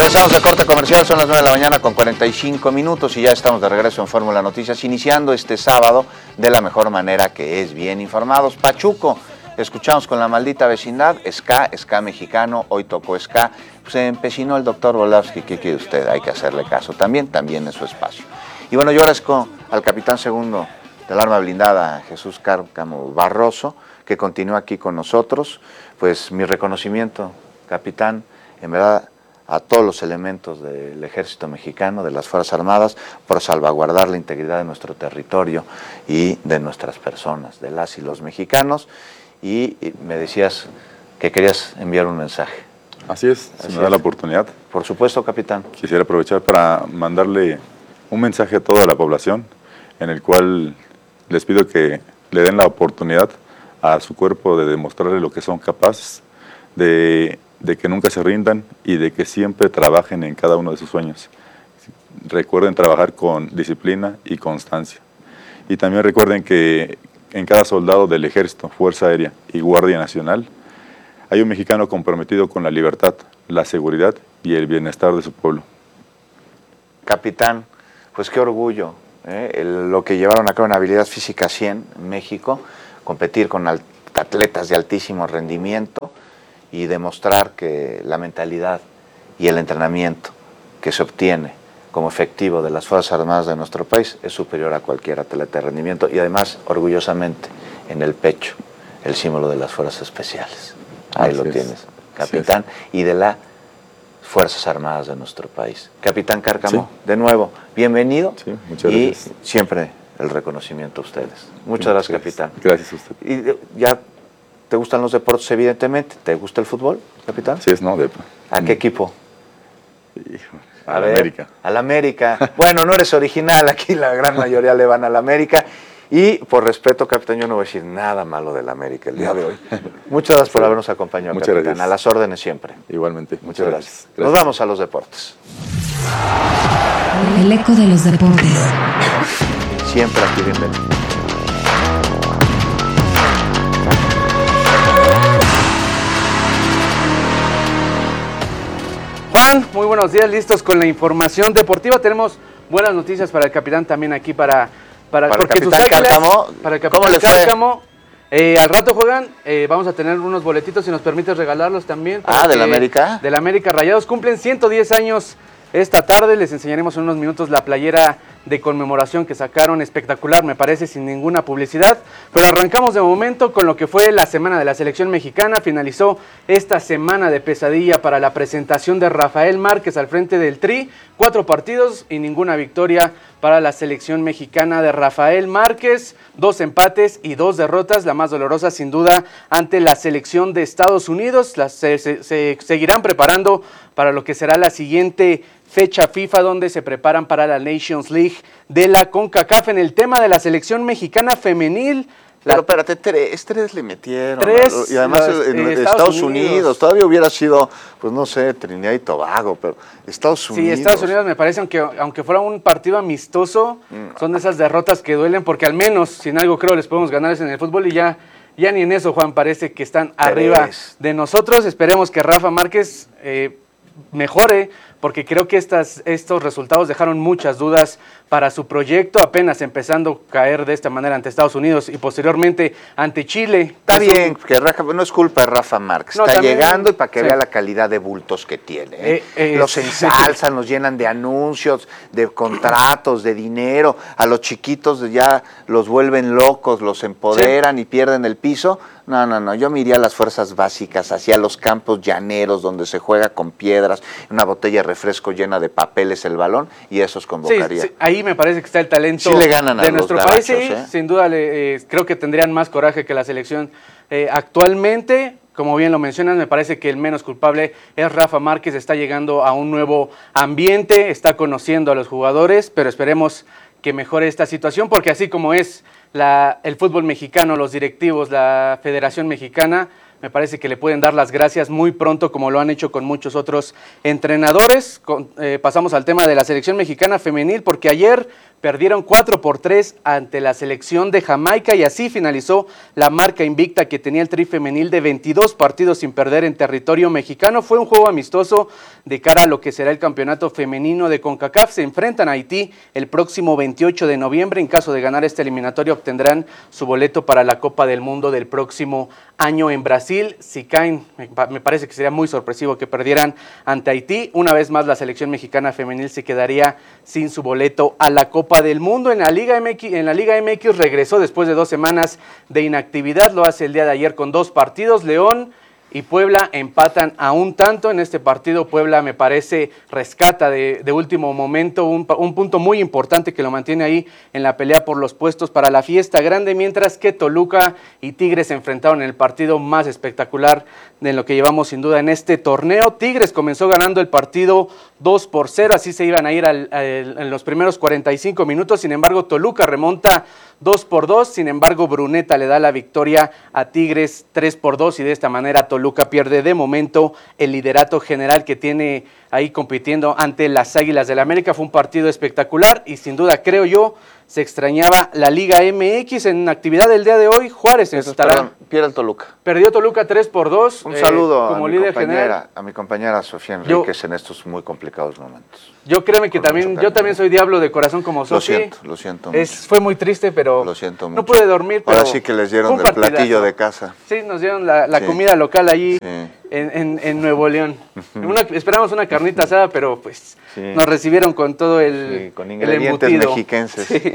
Regresamos de corte comercial, son las 9 de la mañana con 45 minutos y ya estamos de regreso en Fórmula Noticias, iniciando este sábado de la mejor manera, que es bien informados. Pachuco, escuchamos con La Maldita Vecindad, ska mexicano, hoy tocó ska. Pues se empecinó el doctor Volavsky, ¿qué quiere usted? Hay que hacerle caso, también es su espacio. Y bueno, yo agradezco al capitán segundo del arma blindada, Jesús Cárcamo Barroso, que continúa aquí con nosotros. Pues mi reconocimiento, capitán, en verdad, a todos los elementos del ejército mexicano, de las Fuerzas Armadas, por salvaguardar la integridad de nuestro territorio y de nuestras personas, de las y los mexicanos. Y me decías que querías enviar un mensaje. Así es, si me da la oportunidad. Por supuesto, capitán. Quisiera aprovechar para mandarle un mensaje a toda la población, en el cual les pido que le den la oportunidad a su cuerpo de demostrarle lo que son capaces, de que nunca se rindan y de que siempre trabajen en cada uno de sus sueños. Recuerden trabajar con disciplina y constancia. Y también recuerden que en cada soldado del Ejército, Fuerza Aérea y Guardia Nacional hay un mexicano comprometido con la libertad, la seguridad y el bienestar de su pueblo. Capitán, pues qué orgullo, lo que llevaron a cabo en Habilidad Física 100 en México, competir con atletas de altísimo rendimiento y demostrar que la mentalidad y el entrenamiento que se obtiene como efectivo de las Fuerzas Armadas de nuestro país es superior a cualquier atleta de rendimiento, y además, orgullosamente, en el pecho, el símbolo de las Fuerzas Especiales. Ahí lo tienes, capitán, y de las Fuerzas Armadas de nuestro país. Capitán Cárcamo, de nuevo, bienvenido. Sí, muchas gracias. Y siempre el reconocimiento a ustedes. Muchas gracias, capitán. Gracias a usted. Y ya, ¿te gustan los deportes, evidentemente? ¿Te gusta el fútbol, capitán? Sí, no, ¿A qué equipo? A la América. A la América. Bueno, no eres original, aquí la gran mayoría le van a la América. Y por respeto, capitán, yo no voy a decir nada malo de la América el día de hoy. Muchas gracias por habernos acompañado, muchas capitán. Gracias. A las órdenes siempre. Igualmente. Muchas gracias. Nos vamos a los deportes. El eco de los deportes. Siempre aquí, bienvenido. Juan, muy buenos días, listos con la información deportiva. Tenemos buenas noticias para el capitán también aquí para porque el capitán Cárcamo. Para el capitán Cárcamo. Al rato juegan, vamos a tener unos boletitos, si nos permites regalarlos también. ¿Del América? Del América. Rayados cumplen 110 años esta tarde, les enseñaremos en unos minutos la playera de conmemoración que sacaron, espectacular, me parece, sin ninguna publicidad. Pero arrancamos de momento con lo que fue la semana de la selección mexicana. Finalizó esta semana de pesadilla para la presentación de Rafael Márquez al frente del Tri. 4 partidos y ninguna victoria para la selección mexicana de Rafael Márquez. 2 empates y 2 derrotas, la más dolorosa sin duda ante la selección de Estados Unidos. Se seguirán preparando para lo que será la siguiente fecha FIFA, donde se preparan para la Nations League de la CONCACAF. En el tema de la selección mexicana femenil, pero espérate, tres le metieron. 3, y además en Estados Unidos. Todavía hubiera sido, pues no sé, Trinidad y Tobago, pero Estados Unidos. Sí, Estados Unidos me parece, aunque fuera un partido amistoso, son de esas derrotas que duelen, porque al menos, sin algo creo, les podemos ganar en el fútbol, y ya ni en eso, Juan, parece que están arriba de nosotros. Esperemos que Rafa Márquez mejore, porque creo que estos resultados dejaron muchas dudas para su proyecto, apenas empezando a caer de esta manera ante Estados Unidos y posteriormente ante Chile. Está bien, que no es culpa de Rafa Márquez, está también, llegando, y para que vea la calidad de bultos que tiene. Los ensalzan, los llenan de anuncios, de contratos, de dinero, a los chiquitos ya los vuelven locos, los empoderan y pierden el piso. No, yo me iría a las fuerzas básicas, hacia los campos llaneros donde se juega con piedras, una botella de refresco llena de papeles el balón, y esos convocaría. Sí, ahí me parece que está el talento le ganan de nuestro país. Sí, sin duda, creo que tendrían más coraje que la selección actualmente. Como bien lo mencionas, me parece que el menos culpable es Rafa Márquez. Está llegando a un nuevo ambiente, está conociendo a los jugadores, pero esperemos que mejore esta situación, porque así como es el fútbol mexicano, los directivos, la Federación Mexicana, me parece que le pueden dar las gracias muy pronto, como lo han hecho con muchos otros entrenadores. Pasamos al tema de la selección mexicana femenil, porque ayer perdieron 4-3 ante la selección de Jamaica y así finalizó la marca invicta que tenía el Tri femenil de 22 partidos sin perder en territorio mexicano. Fue un juego amistoso de cara a lo que será el campeonato femenino de CONCACAF. Se enfrentan a Haití el próximo 28 de noviembre. En caso de ganar esta eliminatoria obtendrán su boleto para la Copa del Mundo del próximo año en Brasil. Si caen, me parece que sería muy sorpresivo que perdieran ante Haití. Una vez más la selección mexicana femenil se quedaría sin su boleto a la Copa del Mundo. En la Liga MX regresó después de 2 semanas de inactividad. Lo hace el día de ayer con 2 partidos. León y Puebla empatan a un tanto. En este partido Puebla me parece rescata de último momento un punto muy importante que lo mantiene ahí en la pelea por los puestos para la fiesta grande, mientras que Toluca y Tigres se enfrentaron en el partido más espectacular de lo que llevamos sin duda en este torneo. Tigres comenzó ganando el partido 2-0, así se iban a ir en los primeros 45 minutos, sin embargo Toluca remonta 2-2, sin embargo Bruneta le da la victoria a Tigres 3-2 y de esta manera Toluca pierde de momento el liderato general que tiene ahí compitiendo ante las Águilas del América. Fue un partido espectacular y sin duda creo yo se extrañaba la Liga MX. En actividad del día de hoy, Juárez estará. Pierde el Toluca. Perdió Toluca 3-2. Un saludo como a, líder general. a mi compañera Sofía Enríquez en estos muy complicados momentos. Yo créeme que yo también soy diablo de corazón como Sofía. Lo siento mucho. Fue muy triste, pero lo siento mucho. No pude dormir. Pero ahora sí que les dieron el platillo de casa. Sí, nos dieron la comida local allí en Nuevo León. Esperamos una carnita asada, pero pues nos recibieron con todo con ingredientes mexiquenses. Sí.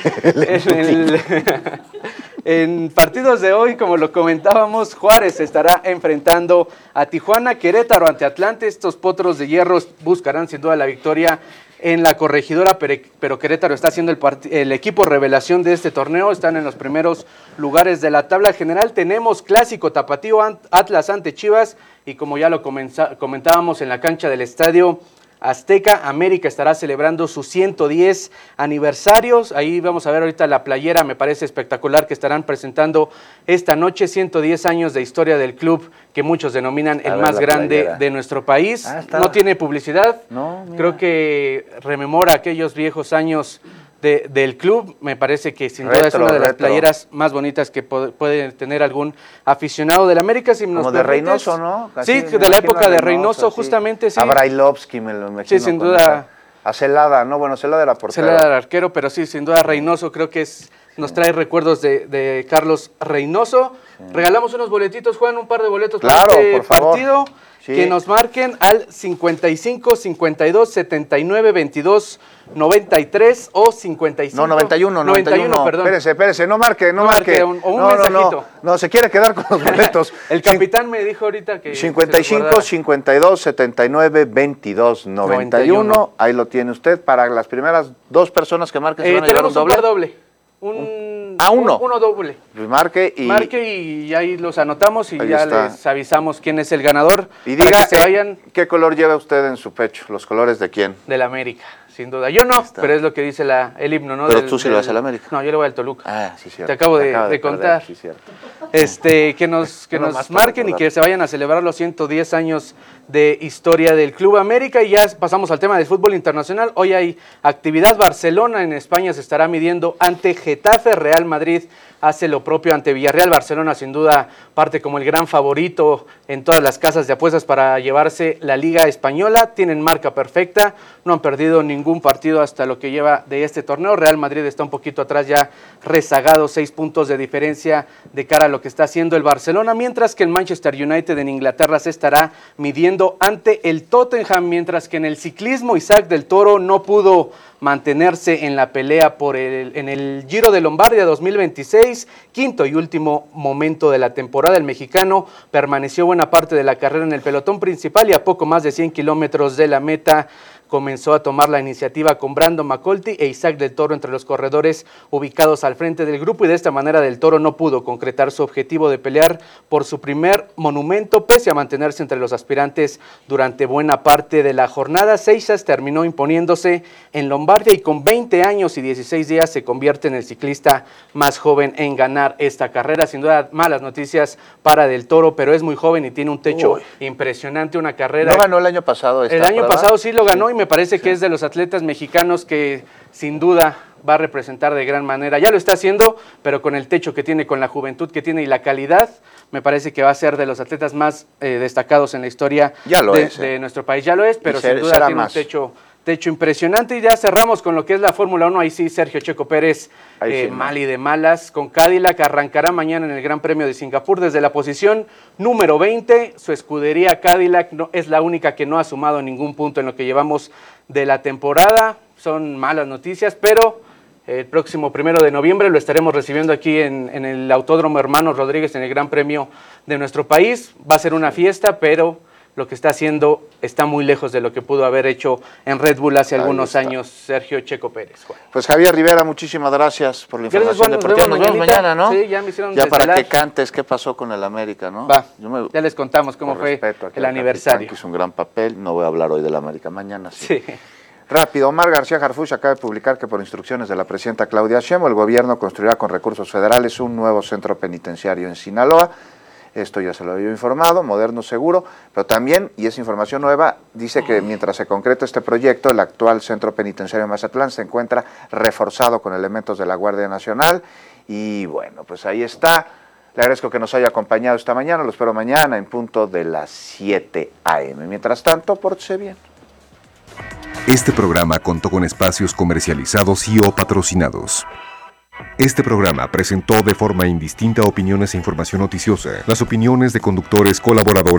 En partidos de hoy, como lo comentábamos, Juárez estará enfrentando a Tijuana, Querétaro ante Atlante. Estos potros de hierro buscarán sin duda la victoria en la Corregidora, pero Querétaro está siendo el equipo revelación de este torneo. Están en los primeros lugares de la tabla general. Tenemos clásico tapatío, Atlas ante Chivas, y como ya lo comentábamos en la cancha del Estadio Azteca, América estará celebrando sus 110 aniversarios. Ahí vamos a ver ahorita la playera, me parece espectacular, que estarán presentando esta noche. 110 años de historia del club, que muchos denominan el más grande de nuestro país. No tiene publicidad, creo que rememora aquellos viejos años del club. Me parece que sin duda es una de las playeras más bonitas que puede tener algún aficionado del América. Si como de Reynoso, ¿no? Así, sí, de la época de Reynoso, justamente, sí. A Brailovsky me lo imagino. Sí, sin duda. A Celada, ¿no? Bueno, Celada era portero. Celada era arquero, pero sí, sin duda Reynoso creo que nos trae recuerdos de Carlos Reynoso. Sí. Regalamos unos boletitos, Juan, un par de boletos para este partido. Sí. Que nos marquen al 55 52 79 22 93 o 55. No, 91, perdón. Espérese, no marque. Un mensajito. No, se quiere quedar con los boletos. El capitán me dijo ahorita que 55 52 79 22 91. Ahí lo tiene usted. Para las primeras 2 personas que marquen se van a llevar un doble. Uno doble. Pues marque y ahí los anotamos y ahí ya les avisamos quién es el ganador. Y diga, se vayan. ¿Qué color lleva usted en su pecho? ¿Los colores de quién? Del América, sin duda. Yo no, pero es lo que dice el himno, ¿no? Pero tú sí lo vas al América. No, yo le voy al Toluca. Ah, sí, cierto. Te acabo de contar. Sí, cierto. Que nos marquen y que se vayan a celebrar los 110 años de historia del Club América. Y ya pasamos al tema del fútbol internacional. Hoy hay actividad. Barcelona en España se estará midiendo ante Getafe. Real Madrid hace lo propio ante Villarreal. Barcelona sin duda parte como el gran favorito en todas las casas de apuestas para llevarse la Liga Española. Tienen marca perfecta, no han perdido ningún partido hasta lo que lleva de este torneo. Real Madrid está un poquito atrás, ya rezagado, 6 puntos de diferencia de cara a lo que está haciendo el Barcelona, mientras que el Manchester United en Inglaterra se estará midiendo ante el Tottenham, mientras que en el ciclismo Isaac del Toro no pudo mantenerse en la pelea en el Giro de Lombardia 2026, quinto y último momento de la temporada. El mexicano permaneció buena parte de la carrera en el pelotón principal y a poco más de 100 kilómetros de la meta comenzó a tomar la iniciativa con Brandon McCulty e Isaac del Toro entre los corredores ubicados al frente del grupo, y de esta manera del Toro no pudo concretar su objetivo de pelear por su primer monumento, pese a mantenerse entre los aspirantes durante buena parte de la jornada. Seixas terminó imponiéndose en Lombardia y con 20 años y 16 días se convierte en el ciclista más joven en ganar esta carrera. Sin duda, malas noticias para del Toro, pero es muy joven y tiene un techo impresionante, una carrera. ¿No ganó el año pasado esta El año prueba? pasado sí lo ganó, y me parece que es de los atletas mexicanos que sin duda va a representar de gran manera. Ya lo está haciendo, pero con el techo que tiene, con la juventud que tiene y la calidad, me parece que va a ser de los atletas más destacados en la historia de nuestro país. Ya lo es, pero sin duda tiene un techo impresionante. Y ya cerramos con lo que es la Fórmula 1. Ahí sí, Sergio Checo Pérez, mal y de malas, con Cadillac. Arrancará mañana en el Gran Premio de Singapur desde la posición número 20. Su escudería Cadillac es la única que no ha sumado ningún punto en lo que llevamos de la temporada. Son malas noticias, pero el próximo 1 de noviembre lo estaremos recibiendo aquí en el Autódromo Hermanos Rodríguez en el Gran Premio de nuestro país. Va a ser una fiesta, pero lo que está haciendo está muy lejos de lo que pudo haber hecho en Red Bull hace algunos años Sergio Checo Pérez. Juan. Pues Javier Rivera, muchísimas gracias por la información deportiva. Nos vemos mañana, ¿no? Sí, ya me hicieron ya para que cantes qué pasó con el América, ¿no? Ya les contamos cómo fue el aniversario. Que hizo un gran papel, no voy a hablar hoy del América, mañana sí. Rápido, Omar García Harfuch acaba de publicar que por instrucciones de la presidenta Claudia Sheinbaum, el gobierno construirá con recursos federales un nuevo centro penitenciario en Sinaloa. Esto ya se lo había informado, moderno, seguro, pero también, y es información nueva, dice que mientras se concreta este proyecto, el actual centro penitenciario de Mazatlán se encuentra reforzado con elementos de la Guardia Nacional. Y bueno, pues ahí está. Le agradezco que nos haya acompañado esta mañana, lo espero mañana en punto de las 7 a.m. Mientras tanto, pórtese bien. Este programa contó con espacios comercializados y o patrocinados. Este programa presentó de forma indistinta opiniones e información noticiosa. Las opiniones de conductores, colaboradores